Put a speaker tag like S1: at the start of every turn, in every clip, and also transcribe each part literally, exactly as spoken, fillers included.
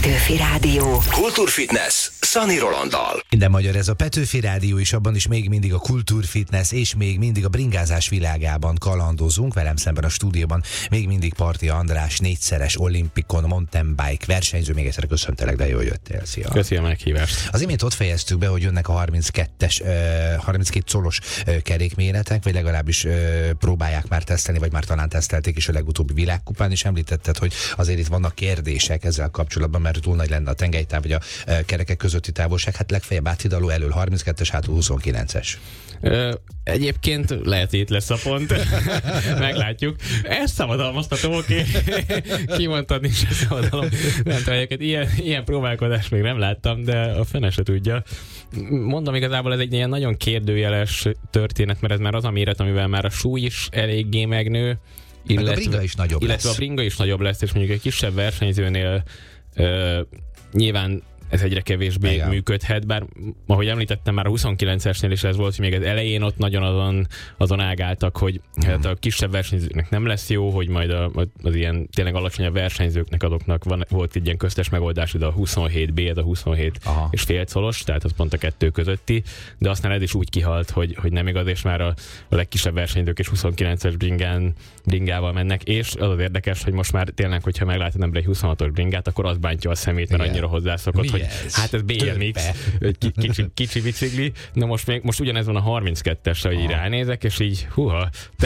S1: Petőfi Rádió.
S2: Kultúrfitness Szani Rolanddal.
S3: Minden magyar, ez a Petőfi Rádió, és abban is még mindig a kultúrfitness, és még mindig a bringázás világában kalandozunk. Velem szemben a stúdióban még mindig Parti András, négyszeres olimpikon mountain bike versenyző. Még egyszer köszöntelek, de jól jöttél. Szia!
S4: Köszönöm a meghívást.
S3: Az imént ott fejeztük be, hogy jönnek a harminckettes, harminckét colos kerékméretek, vagy legalábbis próbálják már tesztelni, vagy már talán tesztelték is a legutóbbi világkupán, és említetted, hogy azért itt vannak kérdések ezzel kapcsolatban, mert túl nagy lenne a tengelytáv, vagy a kerekek közötti távolság. Hát legfeljebb áthidaló elől harminckettes, hátul huszonkilences.
S4: Ö, egyébként lehet, itt lesz a pont. Meglátjuk. Ezt szabadalmaztatom, oké. Kimondtad, nincs a szabadalom. Nem tudom, ilyen, ilyen próbálkozást még nem láttam, de a fene se tudja. Mondom, igazából ez egy ilyen nagyon kérdőjeles történet, mert ez már az a méret, amivel már a súly is eléggé megnő.
S3: Illetve, a bringa is nagyobb
S4: illetve
S3: lesz.
S4: a bringa is nagyobb lesz, és mondjuk egy kisebb versenyzőnél ö, nyilván ez egyre kevésbé igen. működhet, bár ahogy említettem, már a huszonkilencesnél is ez volt, hogy még az elején ott nagyon azon, azon ágáltak, hogy hmm. hát a kisebb versenyzőknek nem lesz jó, hogy majd a, az ilyen tényleg alacsonyabb versenyzőknek azoknak van, volt egy ilyen köztes megoldás, de a huszonhét bé, ez a huszonhét Aha. és fél colos, tehát az pont a kettő közötti, de aztán ez is úgy kihalt, hogy, hogy nem igaz, és már a, a legkisebb versenyzők és huszonkilences bringán, bringával mennek, és az az érdekes, hogy most már tényleg, hogyha meglát az ember egy huszonhatos bringát, akkor az bántja a szemét, mert annyira hozzászokott, hogy ez? Hát ez bé em iksz, kicsi, kicsi bicikli. Na most még most ugyanez van a harminckettesre, hogy így ránézek, és így huha,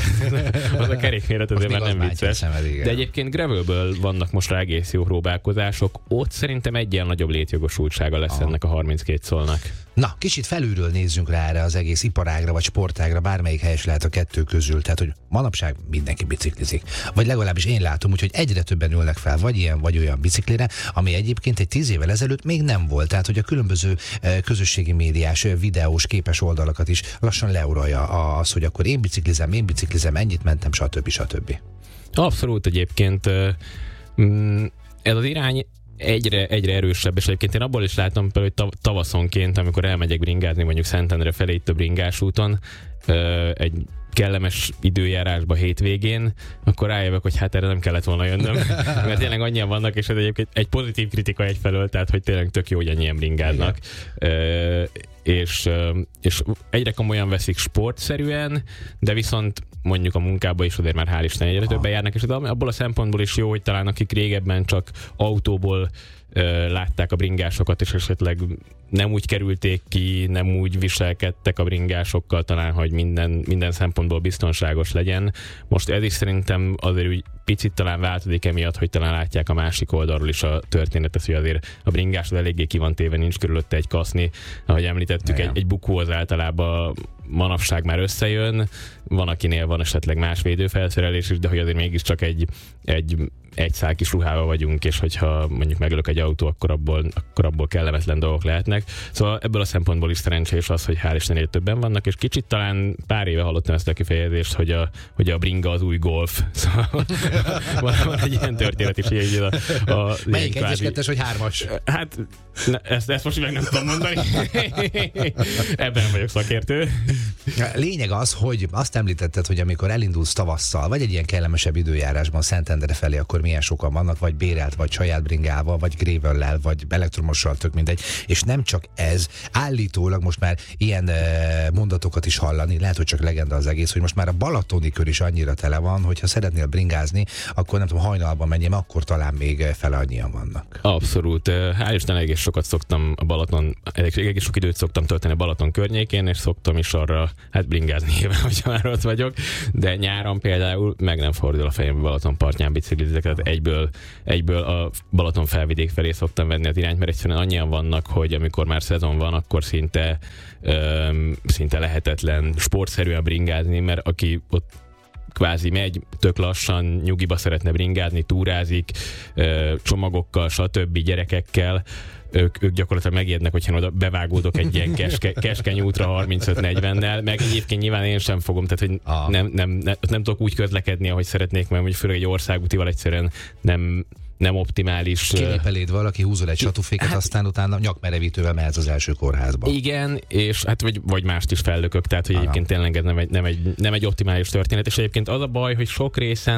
S4: az a kerékméret azért már nem vicces. De egyébként gravelből vannak most rá egész jó próbálkozások. Ott szerintem egy ilyen nagyobb létjogosultsága lesz Aha. ennek a harminckét szolnak.
S3: Na, kicsit felülről nézzünk rá erre az egész iparágra, vagy sportágra, bármelyik helyes lehet a kettő közül. Tehát, hogy manapság mindenki biciklizik. Vagy legalábbis én látom, úgyhogy egyre többen ülnek fel, vagy ilyen, vagy olyan biciklire, ami egyébként egy tíz évvel ezelőtt még nem volt. Tehát, hogy a különböző közösségi médiás, videós, képes oldalakat is lassan leuralja az, hogy akkor én biciklizem, én biciklizem, ennyit mentem, stb. stb.
S4: Abszolút egyébként ez az irány egyre, egyre erősebb, és egyébként én abból is látom, hogy tavaszonként, amikor elmegyek bringázni, mondjuk Szentendre felé itt a bringás úton, egy kellemes időjárásba hétvégén, akkor rájövök, hogy hát erre nem kellett volna jönnöm, mert tényleg annyian vannak, és ez egyébként egy pozitív kritika egyfelől, tehát hogy tényleg tök jó, hogy ennyien bringáznak. E, és, és egyre komolyan veszik sportszerűen, de viszont mondjuk a munkába is azért már hál' Isten egyre többen járnak, és abból a szempontból is jó, hogy talán akik régebben csak autóból ö, látták a bringásokat, és esetleg nem úgy kerülték ki, nem úgy viselkedtek a bringásokkal, talán, hogy minden, minden szempontból biztonságos legyen. Most ez is szerintem azért úgy picit talán változik emiatt, hogy talán látják a másik oldalról is a történetet, hogy azért a bringás az eléggé ki van téve, nincs körülötte egy kaszni. Ahogy említettük, egy, egy bukó az általában manapság már összejön, van, akinél van esetleg más védőfelszerelés is, de hogy azért mégiscsak egy, egy, egy szál kis ruhával vagyunk, és hogyha mondjuk megölök egy autó, akkor abból, akkor abból kellemetlen dolgok lehetnek. Szóval ebből a szempontból is szerencsés az, hogy hál' Istenért többen vannak, és kicsit talán pár éve hallottam ezt a kifejezést, hogy a, hogy a bringa az új golf. Szóval van, van egy ilyen történet is, hogy a, a
S3: melyik egyes, kettes vagy hármas?
S4: Hát ne, ezt, ezt most meg nem tudom mondani. Ebben vagyok szakértő.
S3: Lényeg az, hogy azt említetted, hogy amikor elindulsz tavasszal, vagy egy ilyen kellemesebb időjárásban Szentendre felé, akkor milyen sokan vannak, vagy bérelt, vagy saját bringával, vagy gravellel, vagy elektromossal, tök mindegy. És nem csak ez, állítólag most már ilyen e, mondatokat is hallani, lehet, hogy csak legenda az egész, hogy most már a balatoni kör is annyira tele van, hogy ha szeretnél bringázni, akkor nem tudom, hajnalban menjem, akkor talán még fele annyian vannak.
S4: Abszolút. Hál' Isten, egész sokat szoktam a Balaton, egész sok időt szoktam tölteni a Balaton környékén, és szoktam is arra, hát bringázni nyilván, hogyha már ott vagyok, de nyáron például meg nem fordul a fejem, Balaton partján biciklizek, tehát egyből, egyből a Balaton felvidék felé szoktam venni az irányt, mert egyszerűen annyian vannak, hogy amikor már szezon van, akkor szinte, öm, szinte lehetetlen sportszerűen bringázni, mert aki ott kvázi megy, tök lassan, nyugiba szeretne bringázni, túrázik, csomagokkal, stb. Gyerekekkel, ők, ők gyakorlatilag megijednek, hogyha oda bevágódok egy ilyen keske, keskeny útra harmincöt negyvennel, meg egyébként nyilván én sem fogom, tehát hogy ah. nem, nem, nem, nem tudok úgy közlekedni, ahogy szeretnék, mert mondjuk főleg egy országútival egyszerűen nem nem optimális.
S3: Kilép eléd valaki, húzol egy satúféket, hát, aztán utána nyakmerevítővel mehetsz az első kórházba.
S4: Igen, és hát vagy, vagy mást is fellökök, tehát hogy Aha. egyébként tényleg ez nem egy, nem, egy, nem egy optimális történet, és egyébként az a baj, hogy sok részen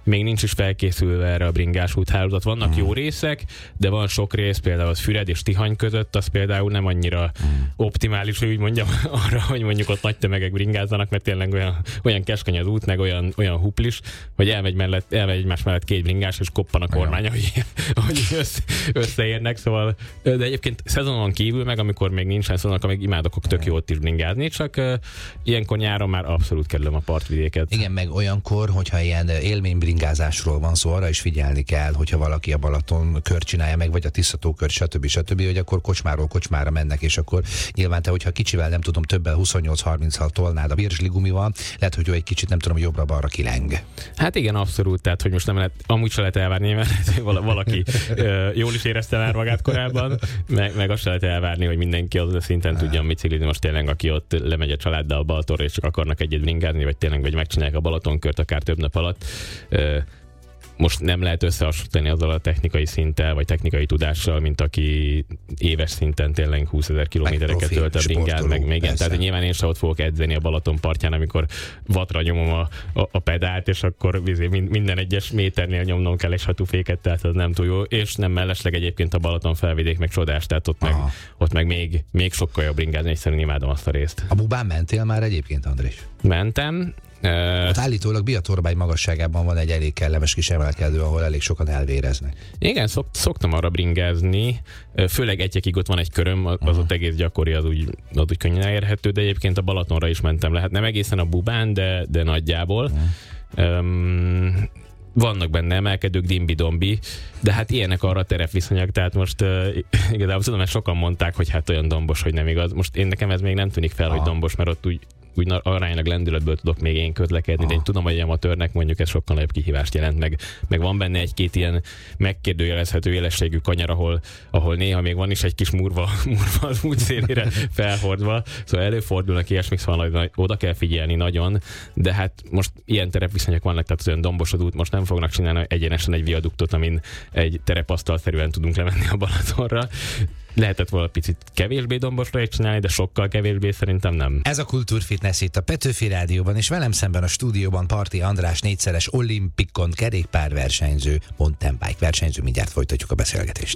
S4: még nincs is felkészülve erre a bringás úthálózat. Vannak
S3: Hmm.
S4: jó részek, de van sok rész, például az Füred és Tihany között, az például nem annyira
S3: Hmm.
S4: optimális, hogy úgy mondjam, arra, hogy mondjuk ott nagy tömegek bringázzanak, mert tényleg olyan, olyan keskeny az út, meg olyan, olyan huplis, hogy elmegy, mellett, elmegy egymás mellett két bringás, és koppan a kormány, hogy, hogy össze, összeérnek, szóval, de egyébként szezonon kívül, meg amikor még nincsen szezon, akkor még imádok tök jót is bringázni, csak uh, ilyenkor nyáron már abszolút kerülöm a partvidéket.
S3: Igen, meg olyankor, hogyha ilyen élménybringázásról van szó, arra is figyelni kell, hogyha valaki a Balaton kört csinálja meg, vagy a Tiszató kört, stb. stb., hogy akkor kocsmáról kocsmára mennek, és akkor nyilván te, hogyha kicsivel nem tudom, többel huszonnyolc harminccal tolnád a virsli gumival, lehet, hogy ő egy kicsit nem tudom, jobbra-balra kileng.
S4: Hát igen, abszolút, tehát hogy most nem lehet, amúgy se lehet elvárni, mert valaki ö, jól is érezte már magát korábban, meg, meg azt se lehet elvárni, hogy mindenki az a szinten tudja biciklizni. Most tényleg, aki ott lemegy a családdal a Balatonra, és csak akarnak egyet bringázni, vagy tényleg vagy megcsinálják a Balatonkört akár több nap alatt. Ö, most nem lehet összehasonlítani azzal a technikai szinttel, vagy technikai tudással, mint aki éves szinten tényleg húszezer kilométereket tölt a bringán, meg még igen. Tehát nyilván én sem ott fogok edzeni a Balaton partján, amikor vatra nyomom a, a, a pedált, és akkor minden egyes méternél nyomnom kell egy hatuféket, tehát az nem túl jó. És nem mellesleg egyébként a Balaton felvidék meg csodás, tehát ott, meg, ott meg még, még sokkal jobb bringázni, egyszerűen imádom azt a részt.
S3: A Bubán mentél már egyébként, Andris?
S4: Mentem.
S3: Ott állítólag Biatorbágy magasságában van egy elég kellemes kis emelkedő, ahol elég sokan elvéreznek.
S4: Igen, szok, szoktam arra bringázni, főleg Egyekig ott van egy köröm, az uh-huh. ott egész gyakori, az úgy, az úgy könnyen elérhető, de egyébként a Balatonra is mentem, lehet nem egészen a Bubán, de, de nagyjából. Uh-huh. Um, vannak benne emelkedők, dimbi-dombi, de hát ilyenek arra a terepviszonyok, tehát most uh, igazából tudom, mert sokan mondták, hogy hát olyan dombos, hogy nem igaz. Most én nekem ez még nem tűnik fel, Aha. hogy dombos, mert ott úgy úgy aránylag lendületből tudok még én közlekedni, de én tudom, hogy egy amatőrnek mondjuk ez sokkal nagyobb kihívást jelent, meg, meg van benne egy-két ilyen megkérdőjelezhető élességű kanyar, ahol, ahol néha még van is egy kis murva, murva az út szélére felhordva, szóval előfordulnak ilyesmik, szóval oda kell figyelni nagyon, de hát most ilyen terepviszonyok vannak, tehát az olyan dombos az út, most nem fognak csinálni egyenesen egy viaduktot, amin egy terepasztalszerűen tudunk lemenni a Balatonra. Lehetett volna picit kevésbé dombosra csinálni, de sokkal kevésbé szerintem nem.
S3: Ez a Kultúrfitness itt a Petőfi Rádióban, és velem szemben a stúdióban Parti András, négyszeres olimpikon kerékpárversenyző, mountain bike versenyző. Mindjárt folytatjuk a beszélgetést.